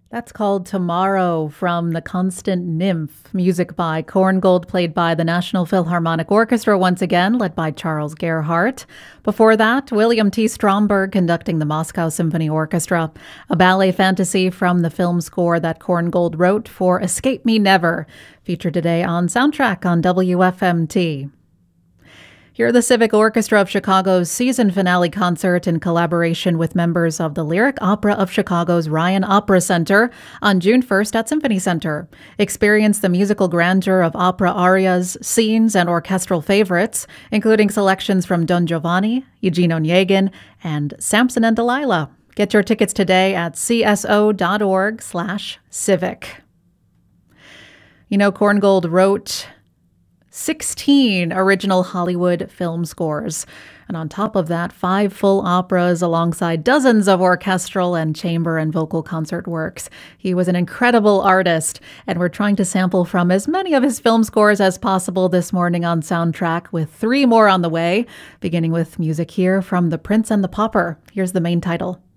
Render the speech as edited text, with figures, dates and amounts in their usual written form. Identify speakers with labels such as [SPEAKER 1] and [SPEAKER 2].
[SPEAKER 1] That's called Tomorrow from The Constant Nymph, music by Korngold, played by the National Philharmonic Orchestra once again, led by Charles Gerhardt. Before that, William T. Stromberg conducting the Moscow Symphony Orchestra, a ballet fantasy from the film score that Korngold wrote for Escape Me Never, featured today on Soundtrack on WFMT. Hear the Civic Orchestra of Chicago's season finale concert in collaboration with members of the Lyric Opera of Chicago's Ryan Opera Center on June 1st at Symphony Center. Experience the musical grandeur of opera arias, scenes, and orchestral favorites, including selections from Don Giovanni, Eugene Onegin, and Samson and Delilah. Get your tickets today at cso.org/civic. You know, Korngold wrote 16 original Hollywood film scores. And on top of that, 5 full operas alongside dozens of orchestral and chamber and vocal concert works. He was an incredible artist, and we're trying to sample from as many of his film scores as possible this morning on Soundtrack, with 3 more on the way, beginning with music here from The Prince and the Pauper. Here's the main title.